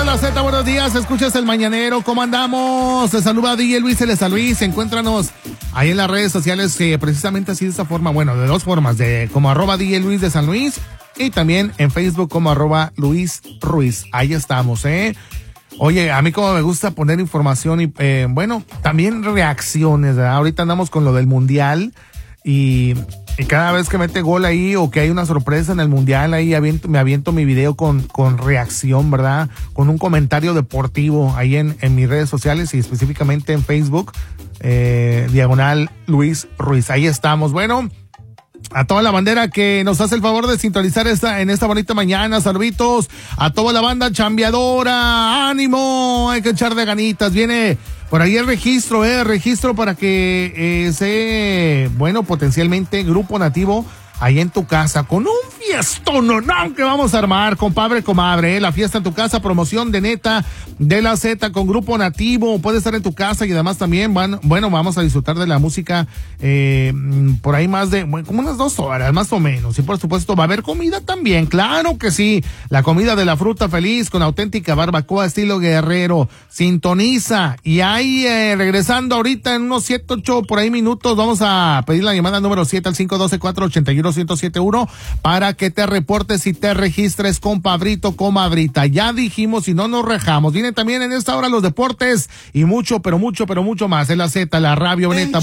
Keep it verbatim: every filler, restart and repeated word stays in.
la Z, buenos días, escuchas el mañanero, ¿cómo andamos? Se saluda D J Luis, él es a Luis, encuéntranos ahí en las redes sociales, eh, precisamente así de esta forma, bueno, de dos formas, de como arroba D J Luis de San Luis y también en Facebook como arroba Luis Ruiz, ahí estamos, eh. Oye, a mí como me gusta poner información y, eh, bueno, también reacciones, ¿verdad? Ahorita andamos con lo del Mundial y, y cada vez que mete gol ahí o que hay una sorpresa en el Mundial, ahí aviento, me aviento mi video con, con reacción, ¿verdad? Con un comentario deportivo ahí en, en mis redes sociales y específicamente en Facebook, eh, diagonal Luis Ruiz. Ahí estamos. Bueno, a toda la bandera que nos hace el favor de sintonizar esta, en esta bonita mañana, saluditos a toda la banda chambeadora, ánimo, hay que echar de ganitas, viene por ahí el registro, eh, registro para que eh, se, bueno, potencialmente Grupo Nativo ahí en tu casa, con un fiestón, no, no, que vamos a armar, compadre, comadre, eh, la fiesta en tu casa, promoción de Neta, de la Z, con Grupo Nativo, puede estar en tu casa y además también, van, bueno, vamos a disfrutar de la música, eh, por ahí más de, bueno, como unas dos horas, más o menos, y por supuesto va a haber comida también, claro que sí, la comida de la fruta feliz, con auténtica barbacoa estilo guerrero, sintoniza, y ahí, eh, regresando ahorita en unos siete, ocho, por ahí minutos, vamos a pedir la llamada número siete al cinco uno dos, cuatro ocho uno, uno cero siete uno para que te reportes y te registres, compadrito, comadrita. Ya dijimos y no nos rejamos. Vienen también en esta hora los deportes y mucho, pero mucho, pero mucho más. En la Z, la radio Neta.